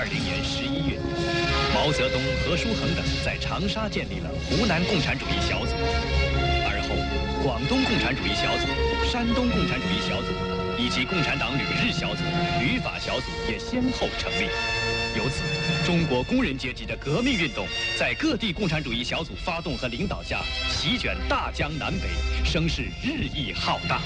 年11月，毛泽东、何叔衡等在长沙建立了湖南共产主义小组，而后广东共产主义小组、山东共产主义小组以及共产党旅日小组、旅法小组也先后成立。由此，中国工人阶级的革命运动在各地共产主义小组发动和领导下，席卷大江南北，声势日益浩大。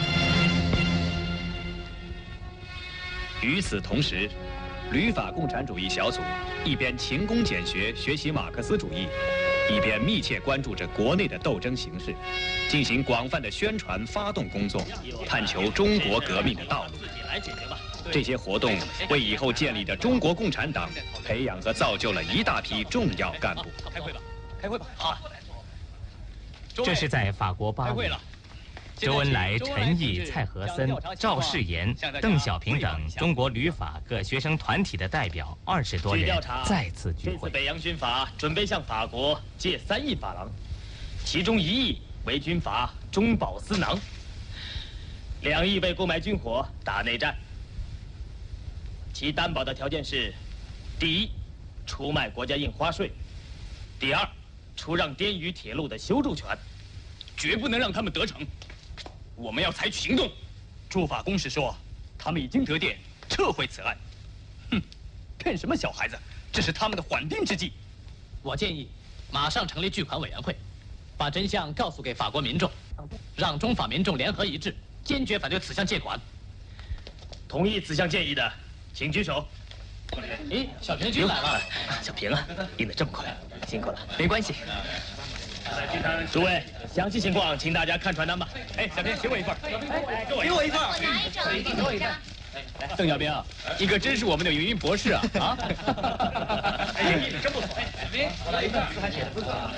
与此同时，旅法共产主义小组一边勤工俭学学习马克思主义，一边密切关注着国内的斗争形势，进行广泛的宣传发动工作，探求中国革命的道路。这些活动为以后建立的中国共产党培养和造就了一大批重要干部。开会吧，开会吧！好。 这是在法国巴黎。周恩来、陈毅、蔡和森、赵世炎、邓小平等中国旅法各学生团体的代表20多人再次聚会。 这次北洋军阀准备向法国借3亿法郎，其中1亿为军阀中饱私囊，2亿为购买军火打内战。其担保的条件是：第一，出卖国家印花税；第二，出让滇渝铁路的修筑权。 绝不能让他们得逞。我们要采取行动。驻法公使说，他们已经得电撤回此案。哼，骗什么小孩子？这是他们的缓兵之计。 我建议，马上成立拒款委员会，把真相告诉给法国民众，让中法民众联合一致，坚决反对此项借款。 同意此项建议的，请举手。 咦，小平君来了。 小平啊，印得这么快，辛苦了。 没关系。 诸位，详细情况请大家看传单吧。 哎，小平，给我一份。 给我一份。 给我一份。 邓小平，你可真是我们的芸芸博士啊！啊！ 哎，印得真不错。 我来一份，字还写得不错啊。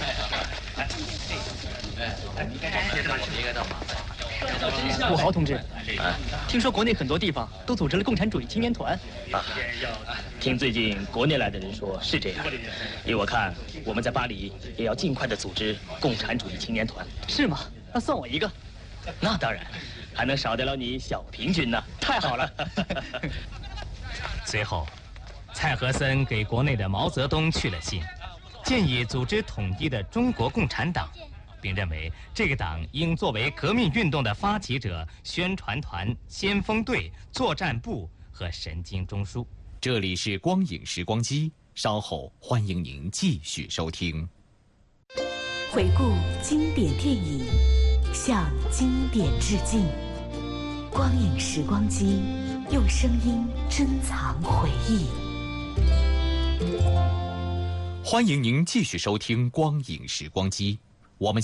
武豪同志，听说国内很多地方都组织了共产主义青年团。 听最近国内来的人说是这样。依我看，我们在巴黎也要尽快的组织共产主义青年团。 是吗？那算我一个。 那当然，还能少得了你小平君呢。 太好了。 随后，蔡和森给国内的毛泽东去了信，建议组织统一的中国共产党，并认为这个党应作为革命运动的发起者、宣传团、先锋队、作战部和神经中枢。 这里是光影时光机，稍后欢迎您继续收听。 回顾经典电影，向经典致敬。光影时光机，用声音珍藏回忆。 欢迎您继续收听光影时光机，我们